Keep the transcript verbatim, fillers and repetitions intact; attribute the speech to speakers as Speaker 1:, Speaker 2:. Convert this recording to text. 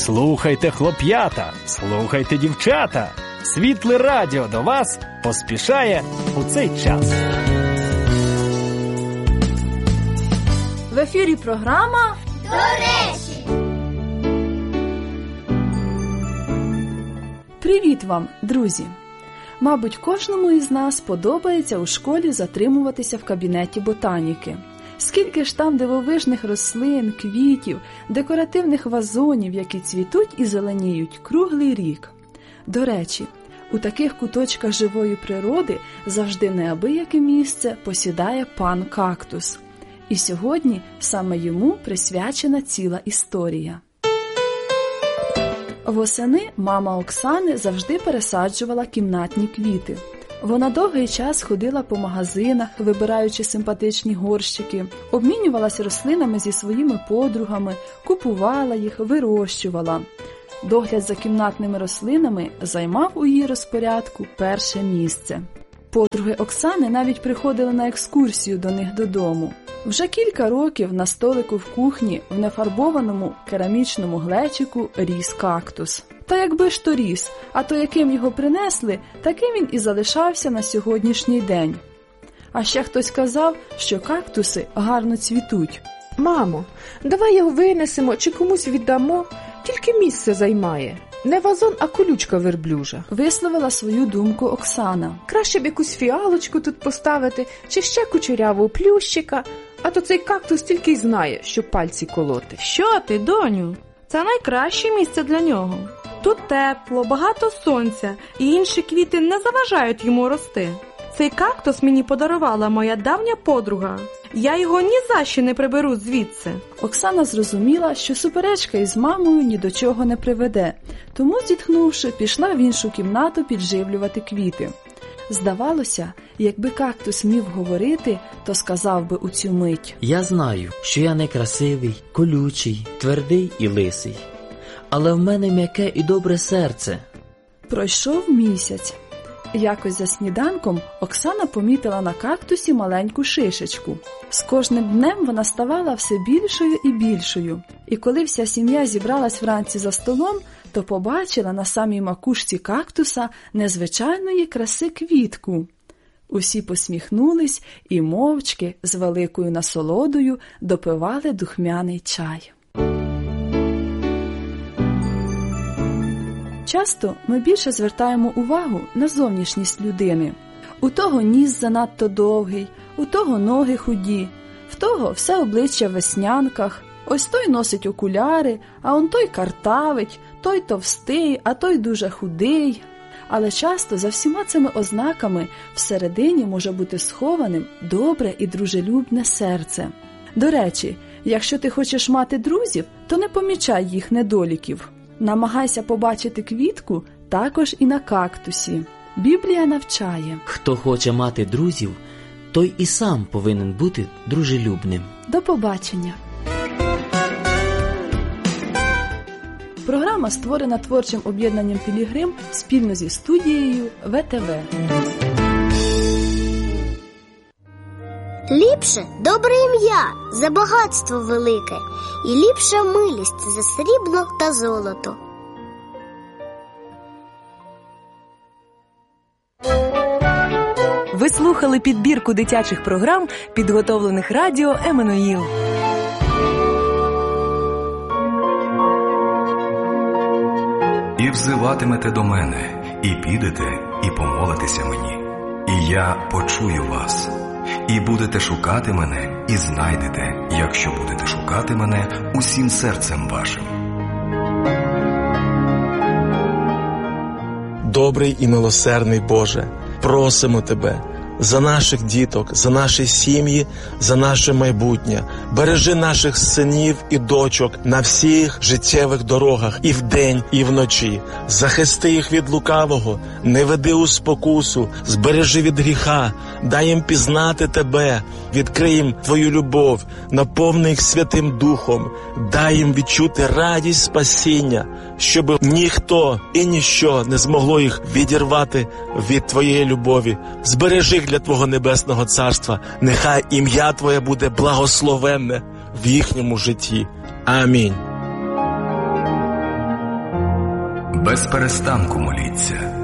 Speaker 1: Слухайте, хлоп'ята, слухайте, дівчата. Світле радіо до вас поспішає у цей час.
Speaker 2: В ефірі програма
Speaker 3: «До речі».
Speaker 2: Привіт вам, друзі! Мабуть, кожному із нас подобається у школі затримуватися в кабінеті ботаніки. Скільки ж там дивовижних рослин, квітів, декоративних вазонів, які цвітуть і зеленіють круглий рік. До речі, у таких куточках живої природи завжди неабияке місце посідає пан кактус. І сьогодні саме йому присвячена ціла історія. Восени мама Оксани завжди пересаджувала кімнатні квіти. Вона довгий час ходила по магазинах, вибираючи симпатичні горщики, обмінювалася рослинами зі своїми подругами, купувала їх, вирощувала. Догляд за кімнатними рослинами займав у її розпорядку перше місце. Подруги Оксани навіть приходили на екскурсію до них додому. Вже кілька років на столику в кухні в нефарбованому керамічному глечику ріс кактус. Та якби ж то ріс, а то яким його принесли, таким він і залишався на сьогоднішній день. А ще хтось казав, що кактуси гарно цвітуть.
Speaker 4: Мамо, давай його винесемо чи комусь віддамо, тільки місце займає. Не вазон, а колючка верблюжа.
Speaker 2: Висловила свою думку Оксана.
Speaker 4: Краще б якусь фіалочку тут поставити, чи ще кучерявого плющика, а то цей кактус тільки й знає, що пальці колоти.
Speaker 5: Що ти, доню? Це найкраще місце для нього. Тут тепло, багато сонця, і інші квіти не заважають йому рости. Цей кактус мені подарувала моя давня подруга. Я його ні за що не приберу звідси.
Speaker 2: Оксана зрозуміла, що суперечка із мамою ні до чого не приведе, тому, зітхнувши, пішла в іншу кімнату підживлювати квіти. Здавалося, якби кактус міг говорити, то сказав би у цю мить:
Speaker 6: «Я знаю, що я не красивий, колючий, твердий і лисий, але в мене м'яке і добре серце».
Speaker 2: Пройшов місяць. Якось за сніданком Оксана помітила на кактусі маленьку шишечку. З кожним днем вона ставала все більшою і більшою. І коли вся сім'я зібралась вранці за столом, то побачила на самій макушці кактуса незвичайної краси квітку. Усі посміхнулись і мовчки з великою насолодою допивали духмяний чай. Часто ми більше звертаємо увагу на зовнішність людини. У того ніс занадто довгий, у того ноги худі, в того все обличчя в веснянках, ось той носить окуляри, а он той картавить, той товстий, а той дуже худий. Але часто за всіма цими ознаками всередині може бути схованим добре і дружелюбне серце. До речі, якщо ти хочеш мати друзів, то не помічай їх недоліків. Намагайся побачити квітку також і на кактусі. Біблія навчає:
Speaker 6: хто хоче мати друзів, той і сам повинен бути дружелюбним.
Speaker 2: До побачення! Програма створена творчим об'єднанням «Пілігрим» спільно зі студією ве те ве.
Speaker 3: Ліпше добре ім'я за багатство велике, і ліпша милість за срібло та золото.
Speaker 7: Ви слухали підбірку дитячих програм, підготовлених радіо «Еммануїл».
Speaker 8: І взиватимете до мене, і підете, і помолитеся мені, і я почую вас. І будете шукати мене, і знайдете, якщо будете шукати мене усім серцем вашим.
Speaker 9: Добрий і милосердний Боже, просимо Тебе за наших діток, за наші сім'ї, за наше майбутнє. Бережи наших синів і дочок на всіх життєвих дорогах і вдень, і вночі. Захисти їх від лукавого, не веди у спокусу, збережи від гріха, дай їм пізнати Тебе, відкрий їм Твою любов, наповни їх Святим Духом, дай їм відчути радість спасіння, щоб ніхто і ніщо не змогло їх відірвати від Твоєї любові. Збережи їх для Твого Небесного Царства. Нехай ім'я Твоє буде благословенне в їхньому житті. Амінь.
Speaker 8: без перестанку моліться.